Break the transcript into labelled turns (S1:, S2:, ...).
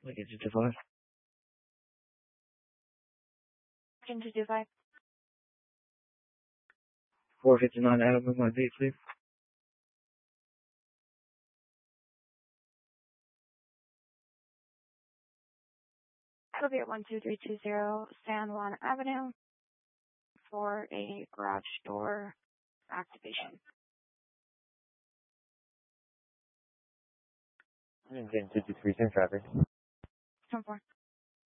S1: Agent 25.
S2: Agent 225.
S1: 459 Adam with my beat, please.
S2: It'll be at 12320 San Juan Avenue for a garage door activation.
S1: Agent 223, same traffic.
S2: 10-4.